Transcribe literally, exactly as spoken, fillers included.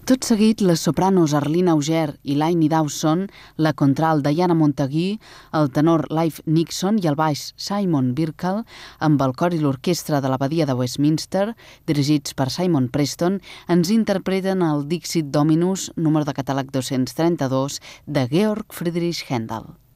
Tot seguit, les sopranos Arlene Auger i Lainey Dawson, la contralt Diana Montague, el tenor Leif Nixon i el baix Simon Birkle, amb el cor i l'orquestra de l'Abadia de Westminster, dirigits per Simon Preston, ens interpreten el Dixit Dominus, número de catàleg dos-cents trenta-dos, de Georg Friedrich Händel.